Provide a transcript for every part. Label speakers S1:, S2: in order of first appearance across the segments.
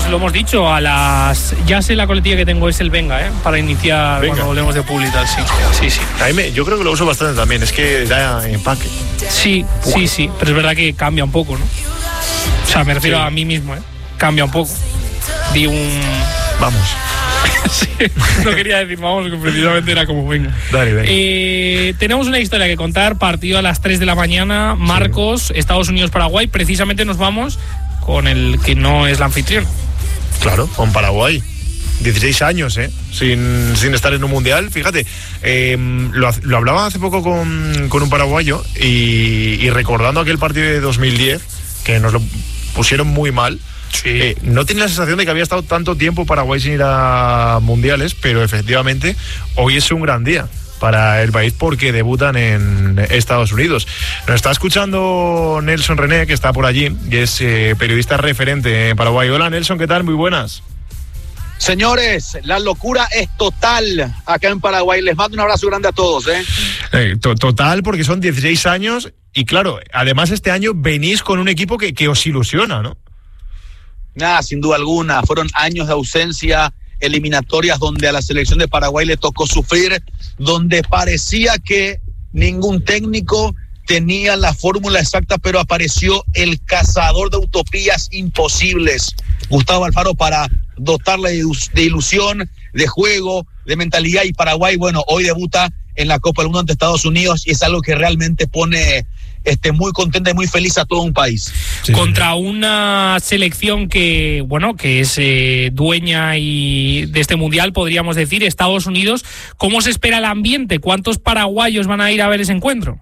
S1: lo hemos dicho, ya sé la coletilla que tengo, es el venga, para iniciar cuando volvemos de publi y tal, sí.
S2: Yo creo que lo uso bastante también, es que da empaque.
S1: Sí, pero es verdad que cambia un poco, ¿no? O sea, me refiero a mí mismo, cambia un poco. Di un...
S2: Vamos.
S1: Sí, no quería decir vamos, que precisamente era como venga.
S2: Dale, venga.
S1: Tenemos una historia que contar, partido a las 3 de la mañana, Marcos, Estados Unidos-Paraguay. Precisamente nos vamos con el que no es la anfitrión.
S2: Claro, con Paraguay. 16 años, sin estar en un mundial. Fíjate, lo hablaba hace poco con un paraguayo y recordando aquel partido de 2010, que nos lo pusieron muy mal. Sí. No tiene la sensación de que había estado tanto tiempo Paraguay sin ir a mundiales, pero efectivamente hoy es un gran día para el país porque debutan en Estados Unidos. Nos está escuchando Nelson René, que está por allí y es periodista referente en Paraguay. Hola Nelson, ¿qué tal? Muy buenas.
S3: Señores, la locura es total acá en Paraguay. Les mando un abrazo grande a todos.
S2: Total, porque son 16 años y claro, además este año venís con un equipo que os ilusiona, ¿no?
S3: Nada, sin duda alguna. Fueron años de ausencia, eliminatorias donde a la selección de Paraguay le tocó sufrir, donde parecía que ningún técnico tenía la fórmula exacta, pero apareció el cazador de utopías imposibles, Gustavo Alfaro, para dotarle de ilusión, de juego, de mentalidad. Y Paraguay, bueno, hoy debuta en la Copa del Mundo ante Estados Unidos y es algo que realmente pone muy contenta y muy feliz a todo un país.
S1: Sí, contra una selección que es dueña de este mundial, podríamos decir, Estados Unidos. ¿Cómo se espera el ambiente? ¿Cuántos paraguayos van a ir a ver ese encuentro?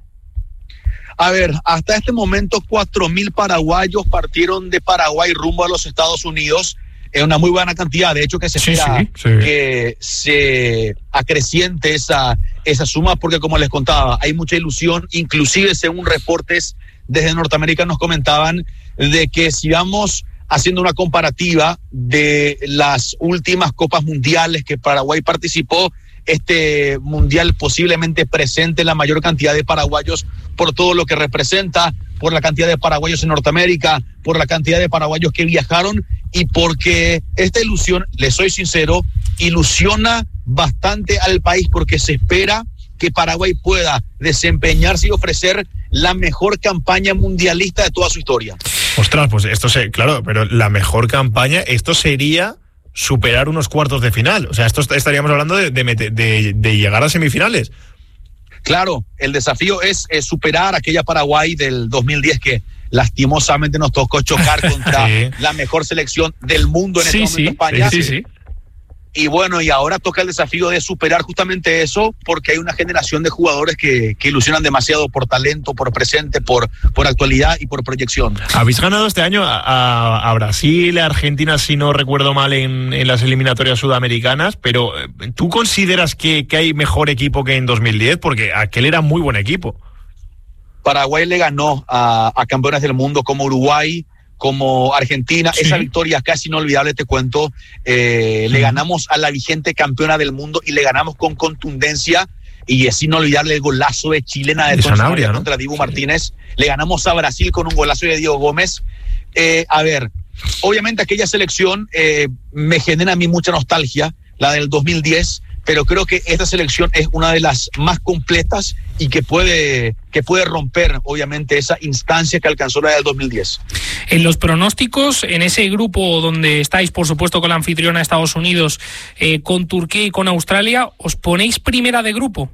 S3: A ver, hasta este momento 4.000 paraguayos partieron de Paraguay rumbo a los Estados Unidos. Es una muy buena cantidad, de hecho que se espera que se acreciente esa suma, porque como les contaba, hay mucha ilusión, inclusive según reportes desde Norteamérica nos comentaban de que si vamos haciendo una comparativa de las últimas copas mundiales que Paraguay participó, este mundial posiblemente presente la mayor cantidad de paraguayos por todo lo que representa, por la cantidad de paraguayos en Norteamérica, por la cantidad de paraguayos que viajaron y porque esta ilusión, les soy sincero, ilusiona bastante al país porque se espera que Paraguay pueda desempeñarse y ofrecer la mejor campaña mundialista de toda su historia.
S2: Ostras, pues esto claro, pero la mejor campaña, esto sería superar unos cuartos de final. O sea, esto estaríamos hablando de llegar a semifinales.
S3: Claro, el desafío es superar aquella Paraguay del 2010 que lastimosamente nos tocó chocar contra la mejor selección del mundo en este momento, España.
S2: Sí.
S3: Y bueno, y ahora toca el desafío de superar justamente eso, porque hay una generación de jugadores que ilusionan demasiado por talento, por presente, por actualidad y por proyección.
S2: Habéis ganado este año a Brasil, a Argentina, si no recuerdo mal, en las eliminatorias sudamericanas, pero ¿tú consideras que hay mejor equipo que en 2010? Porque aquel era muy buen equipo.
S3: Paraguay le ganó a campeones del mundo como Uruguay, como Argentina. Sí. Esa victoria casi inolvidable, te cuento. Le ganamos a la vigente campeona del mundo y le ganamos con contundencia. Y es inolvidable el golazo de chilena de
S2: Sanabria, ¿no?
S3: Contra Dibu Martínez. Le ganamos a Brasil con un golazo de Diego Gómez. A ver, obviamente aquella selección me genera a mí mucha nostalgia, la del 2010, pero creo que esta selección es una de las más completas y que puede romper, obviamente, esa instancia que alcanzó la del 2010.
S1: En los pronósticos, en ese grupo donde estáis, por supuesto, con la anfitriona Estados Unidos, con Turquía y con Australia, ¿os ponéis primera de grupo?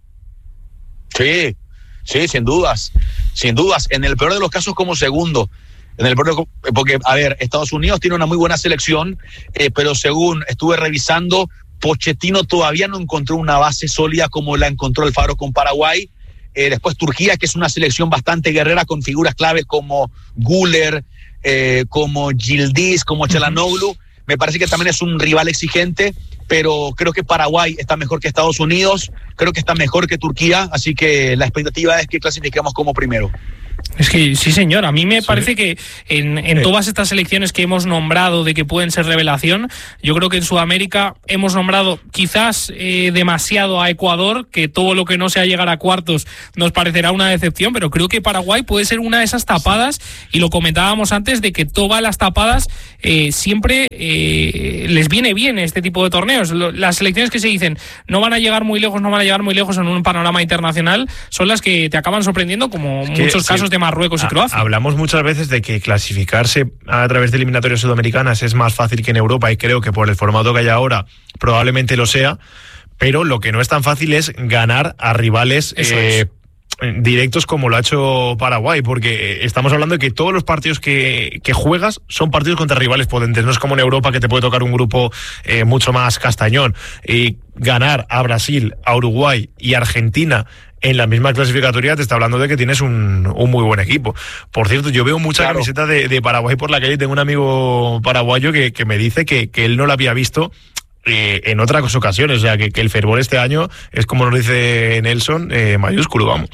S3: Sí, sin dudas. En el peor de los casos, como segundo. Porque, a ver, Estados Unidos tiene una muy buena selección, pero según estuve revisando, Pochettino todavía no encontró una base sólida como la encontró Alfaro con Paraguay. Después Turquía, que es una selección bastante guerrera con figuras claves como Güler, como Yildiz, como Çalhanoğlu. Me parece que también es un rival exigente, pero creo que Paraguay está mejor que Estados Unidos, creo que está mejor que Turquía, así que la expectativa es que clasifiquemos como primero.
S1: Es que sí, señor. A mí me parece que en todas estas selecciones que hemos nombrado de que pueden ser revelación, yo creo que en Sudamérica hemos nombrado quizás demasiado a Ecuador, que todo lo que no sea llegar a cuartos nos parecerá una decepción, pero creo que Paraguay puede ser una de esas tapadas, y lo comentábamos antes, de que todas las tapadas siempre les viene bien este tipo de torneos. Las selecciones que se dicen no van a llegar muy lejos en un panorama internacional son las que te acaban sorprendiendo, como muchos casos de Marruecos y Croacia.
S2: Hablamos muchas veces de que clasificarse a través de eliminatorias sudamericanas es más fácil que en Europa, y creo que por el formato que hay ahora probablemente lo sea, pero lo que no es tan fácil es ganar a rivales directos como lo ha hecho Paraguay, porque estamos hablando de que todos los partidos que juegas son partidos contra rivales potentes. No es como en Europa, que te puede tocar un grupo mucho más castañón. Y ganar a Brasil, a Uruguay y a Argentina en la misma clasificatoria te está hablando de que tienes un muy buen equipo. Por cierto, yo veo mucha camiseta de Paraguay por la calle. Tengo un amigo paraguayo que me dice que él no la había visto en otras ocasiones. O sea, que el fervor este año es, como nos dice Nelson, mayúsculo, vamos.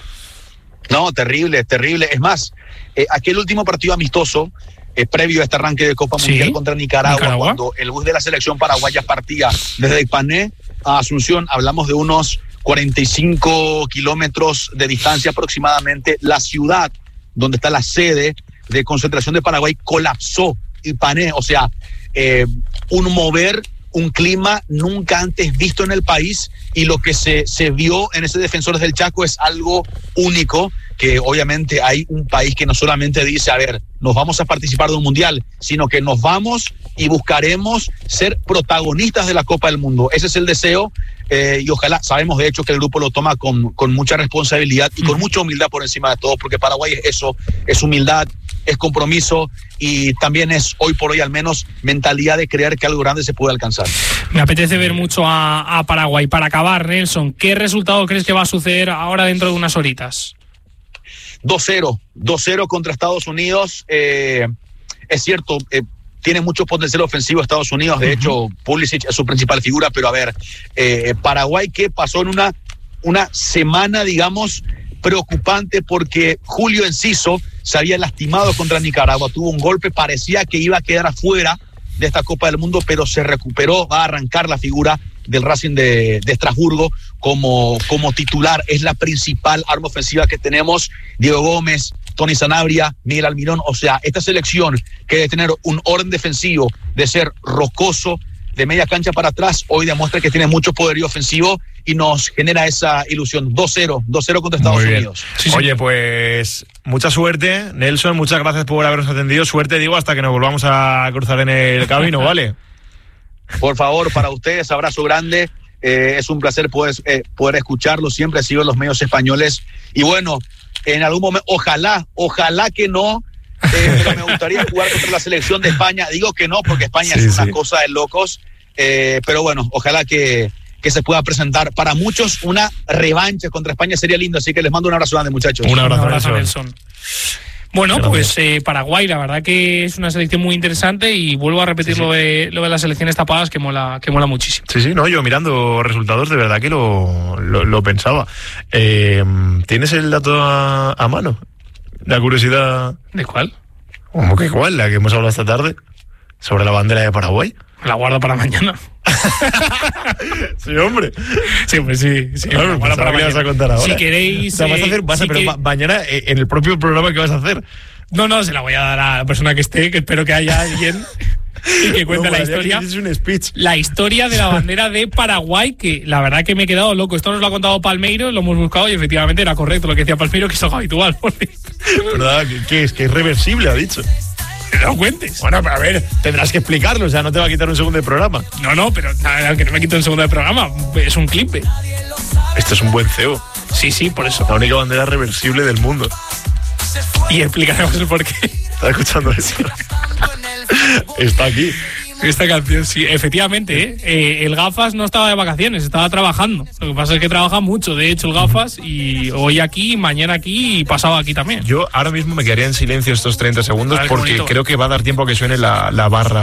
S3: No, terrible. Es más, aquel último partido amistoso, previo a este arranque de Copa Mundial contra Nicaragua, cuando el bus de la selección paraguaya partía desde Ipané a Asunción, hablamos de unos 45 kilómetros de distancia aproximadamente. La ciudad donde está la sede de concentración de Paraguay colapsó. Ipané, o sea, un mover, un clima nunca antes visto en el país, y lo que se vio en ese Defensores del Chaco es algo único, que obviamente hay un país que no solamente dice, a ver, nos vamos a participar de un mundial, sino que nos vamos y buscaremos ser protagonistas de la Copa del Mundo. Ese es el deseo, y ojalá, sabemos de hecho que el grupo lo toma con mucha responsabilidad y con mucha humildad por encima de todo, porque Paraguay es eso, es humildad, es compromiso, y también es, hoy por hoy al menos, mentalidad de creer que algo grande se puede alcanzar.
S1: Me apetece ver mucho a Paraguay. Para acabar, Nelson, ¿qué resultado crees que va a suceder ahora dentro de unas horitas? 2-0 contra Estados Unidos. Es cierto, tiene mucho potencial ofensivo Estados Unidos. De hecho, Pulisic es su principal figura, pero a ver, Paraguay, que pasó en una semana, digamos, preocupante, porque Julio Enciso se había lastimado contra Nicaragua, tuvo un golpe, parecía que iba a quedar afuera de esta Copa del Mundo, pero se recuperó, va a arrancar la figura del Racing de Estrasburgo como titular. Es la principal arma ofensiva que tenemos. Diego Gómez, Tony Sanabria, Miguel Almirón. O sea, esta selección, que debe tener un orden defensivo de ser rocoso de media cancha para atrás, hoy demuestra que tiene mucho poderío ofensivo y nos genera esa ilusión. 2-0 contra Estados Unidos.
S2: Sí. Oye, pues mucha suerte, Nelson, muchas gracias por habernos atendido. Suerte, digo, hasta que nos volvamos a cruzar en el camino, ¿vale?
S3: Por favor, para ustedes, abrazo grande. Es un placer poder escucharlo. Siempre he sido en los medios españoles. Y bueno, en algún momento, ojalá que no, pero me gustaría jugar contra la selección de España. Digo que no, porque España es una cosa de locos. Pero bueno, ojalá que se pueda presentar. Para muchos, una revancha contra España sería lindo. Así que les mando un abrazo grande, muchachos.
S2: Un abrazo, Nelson.
S1: Bueno, pues Paraguay, la verdad que es una selección muy interesante, y vuelvo a repetir lo de las selecciones tapadas, que mola muchísimo.
S2: Sí, no, yo mirando resultados de verdad que lo pensaba. ¿Tienes el dato a mano? La curiosidad.
S1: ¿De cuál?
S2: ¿Cómo que cuál? La que hemos hablado esta tarde, sobre la bandera de Paraguay.
S1: La guardo para mañana.
S2: Sí, hombre.
S1: Sí, pues sí.
S2: Claro, para mañana. Vas a contar ahora.
S1: Si queréis.
S2: O sea, pero mañana en el propio programa, ¿qué vas a hacer?
S1: No, se la voy a dar a la persona que esté, que espero que haya alguien y que cuente la historia.
S2: Es un speech.
S1: La historia de la bandera de Paraguay, que la verdad que me he quedado loco. Esto nos lo ha contado Palmeiro, lo hemos buscado y efectivamente era correcto lo que decía Palmeiro, que es algo habitual.
S2: ¿Verdad? ¿Qué es? Que es reversible, ha dicho.
S1: No lo cuentes.
S2: Bueno, pero a ver, tendrás que explicarlo, o sea, no te va a quitar un segundo de programa.
S1: No, pero que no me quite un segundo de programa, es un clip.
S2: Esto es un buen CEO.
S1: Sí, por eso.
S2: La única bandera reversible del mundo.
S1: Y explicaremos el porqué.
S2: ¿Estás escuchando eso? Está aquí.
S1: Esta canción, sí, efectivamente, el Gafas no estaba de vacaciones, estaba trabajando. Lo que pasa es que trabaja mucho, de hecho, el Gafas, y hoy aquí, mañana aquí y pasado aquí también.
S2: Yo ahora mismo me quedaría en silencio estos 30 segundos, porque creo que va a dar tiempo a que suene la barra